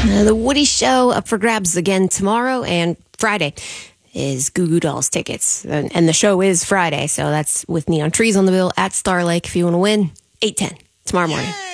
The Woody Show up for grabs again tomorrow, and Friday is Goo Goo Dolls tickets. And the show is Friday, so that's with Neon Trees on the bill at Star Lake if you want to win. 8:10 tomorrow morning.